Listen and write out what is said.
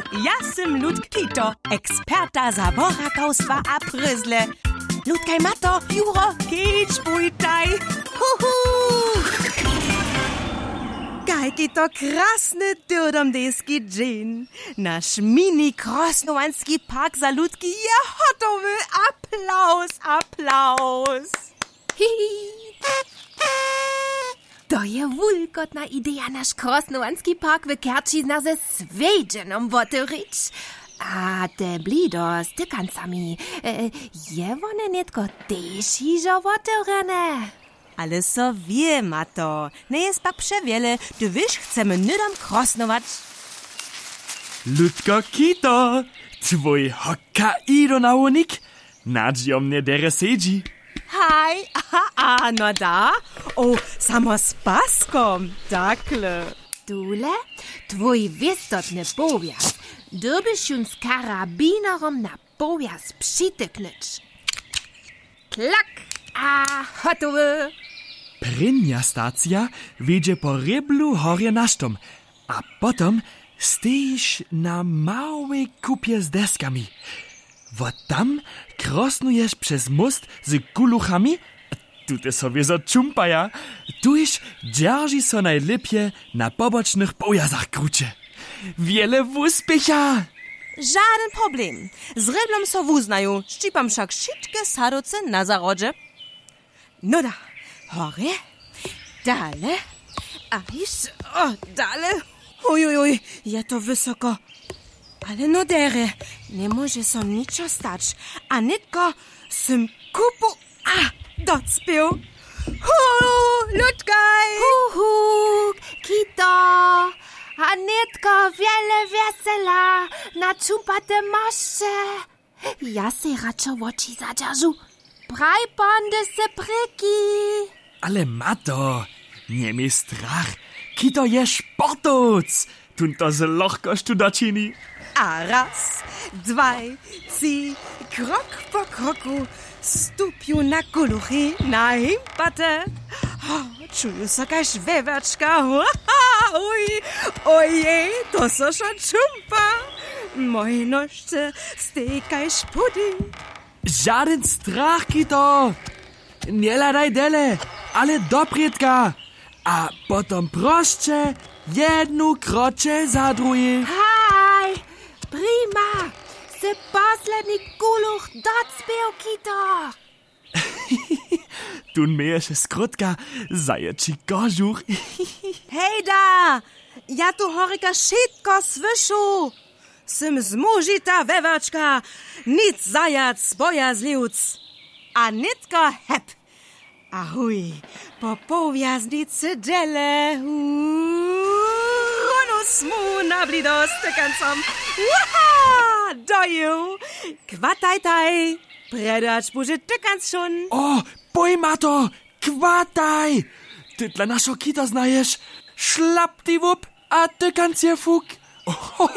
ja sym Ludk Kito, eksperta zaborakostwa a pryzle. Ludkaj Mato, Juro, kicz bujtaj. Kajki to krasny tyrdomdeski dzień. Nasz mini krosnowanski park za Ludki je hotowy. Aplauz. To je wulkotna idea nasz krosnowanski park w Kerčizna ze Svedženom otworzyć. A te blido z tykancami, je one netko też iżo otworzone. Ale so wie, Mato, nie jest pak przewiele, ty wiesz, chcemy nydom krosnować. Ludko Kito, twój Hokkaido-naunik, nadzi o mnie dere sedzi. Hej, no da. O, samo z paskom, takle. Dule, twój wistotny powias, dobyś już z karabinerom na powias przytyknąć. Klak, a hotowy. Prynja stacja wiedzie po ryblu horje na sztom, a potom stoisz na małej kupie z deskami. Wo tam krosnujesz przez most z kuluchami, tu te sobie zaczumpaja, tuż dzierży so najlepiej na pobocznych pojazach krucie. Wiele úspěcha! Żaden problem. Z ryblom so wuznają, szczypam však wszystkie sadoce na zarodzie. No da, hore, dale, a jeszcze, dale. Oj, je to wysoko. Ale no dere, nie może so niczo stać, a nitko sym kupu, docpił. Ludkaj! Kito! A nitko wiele wesela, na čumpate mošće. Ja se račo oči zadržu. Praj ponde se preki. Ale Mato, nie mi strach. Kito je sportoc. Tun to z lahkošću dočini. A raz, dwaj, trzy, krok po kroku, stupiu na kuluchy, na himpate. Czuju so kaj szwewaczka. Ojej, to so šo čumpa. Moje nožce stekaj špudy. Żaden strach, Kito. Nie ladaj dele, ale dopriedka. A potom prošće jednu kroče za drugi. Hej, prima. Se posledný kuluch docpiel, Kito. Tun mieješe skrótka zaječí kožuch. Hejda, ja tu horika všetko slyšu. Sym zmužita vevačka, nic zajac, bojazliuc. A nitko hep. Ahuj, po powiaznicy dele. Ronus mu na blidost kancom. Waha, doju. Kwatajtaj. Predać buže tykans schon. Boj, Mato, kvataj. Ty dla naszego Kita znajesz. Szlap ty wup, a tykans je fuk.